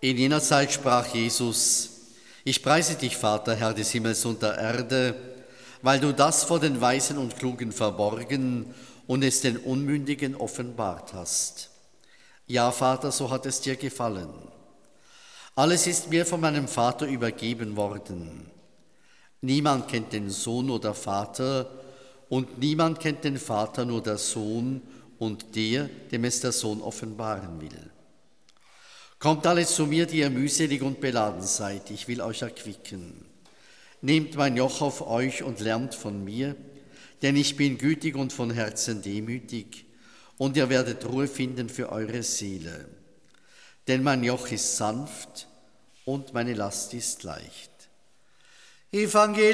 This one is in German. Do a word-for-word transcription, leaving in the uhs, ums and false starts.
In jener Zeit sprach Jesus: Ich preise dich, Vater, Herr des Himmels und der Erde, weil du das vor den Weisen und Klugen verborgen und es den Unmündigen offenbart hast. Ja, Vater, so hat es dir gefallen. Alles ist mir von meinem Vater übergeben worden. Niemand kennt den Sohn oder Vater, und niemand kennt den Vater, nur der Sohn und der, dem es der Sohn offenbaren will. Kommt alle zu mir, die ihr mühselig und beladen seid, ich will euch erquicken. Nehmt mein Joch auf euch und lernt von mir, denn ich bin gütig und von Herzen demütig, und ihr werdet Ruhe finden für eure Seele. Denn mein Joch ist sanft und meine Last ist leicht. Evangelium